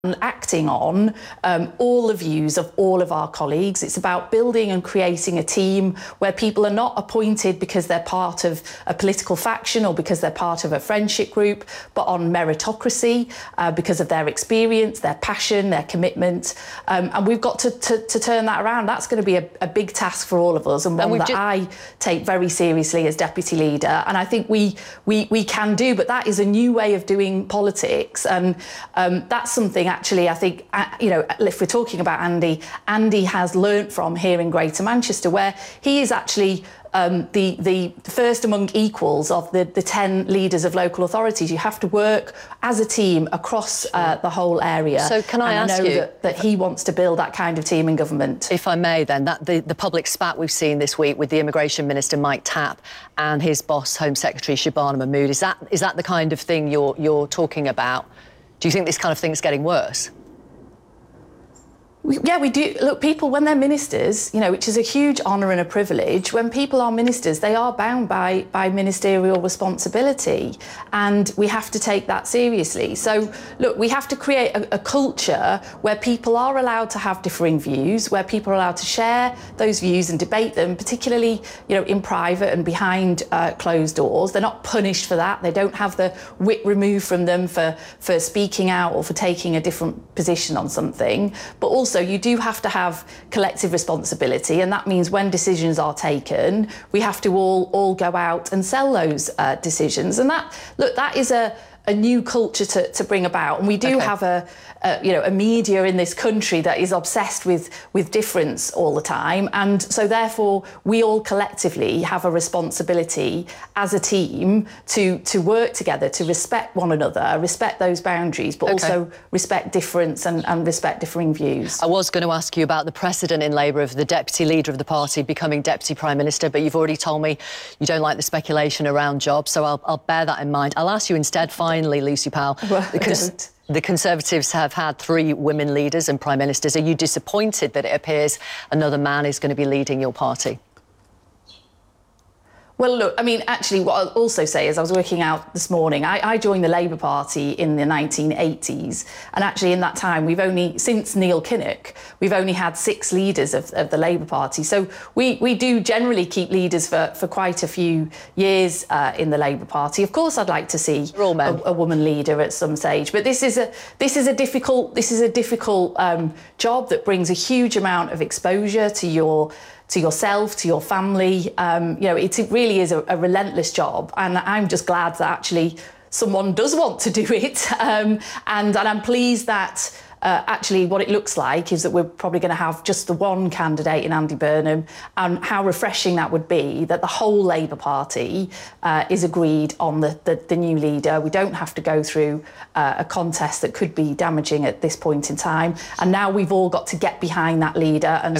and acting on all the views of all of our colleagues. It's about building and creating a team where people are not appointed because they're part of a political faction or because they're part of a friendship group, but on meritocracy, because of their experience, their passion, their commitment. And we've got to turn that around. That's going to be a big task for all of us, and one that I take very seriously as deputy leader. And I think we can do, but that is a new way of doing politics. And that's something actually, I think, if we're talking about Andy has learnt from here in Greater Manchester, where he is actually the first among equals of the 10 leaders of local authorities. You have to work as a team across the whole area. So can I ask you that he wants to build that kind of team in government? If I may then, that the public spat we've seen this week with the Immigration Minister Mike Tapp and his boss Home Secretary Shabana Mahmood, is that the kind of thing you're talking about? Do you think this kind of thing's getting worse? Yeah, we do. Look, people, when they're ministers, which is a huge honour and a privilege, when people are ministers, they are bound by ministerial responsibility, and we have to take that seriously. So, look, we have to create a culture where people are allowed to have differing views, where people are allowed to share those views and debate them, particularly, in private and behind closed doors. They're not punished for that. They don't have the whip removed from them for speaking out or for taking a different position on something. But also, you do have to have collective responsibility, and that means when decisions are taken, we have to all go out and sell those decisions. And that is a new culture to bring about. And we do have a media in this country that is obsessed with difference all the time, and so therefore we all collectively have a responsibility as a team to work together, to respect one another, respect those boundaries, but also respect difference and respect differing views. I was going to ask you about the precedent in Labour of the deputy leader of the party becoming deputy prime minister, but you've already told me you don't like the speculation around jobs, so I'll bear that in mind. I'll ask you instead, finally, Lucy Powell, because the Conservatives have had 3 women leaders and prime ministers. Are you disappointed that it appears another man is going to be leading your party? Well, look, I mean, actually, what I'll also say is I was working out this morning. I joined the Labour Party in the 1980s. And actually, in that time, since Neil Kinnock, we've only had 6 leaders of the Labour Party. So we do generally keep leaders for quite a few years in the Labour Party. Of course, I'd like to see a woman leader at some stage. But this is a difficult job that brings a huge amount of exposure to yourself, to your family. It really is a relentless job, and I'm just glad that actually someone does want to do it. And I'm pleased that actually what it looks like is that we're probably going to have just the one candidate in Andy Burnham, and how refreshing that would be that the whole Labour Party is agreed on the new leader. We don't have to go through a contest that could be damaging at this point in time, and now we've all got to get behind that leader and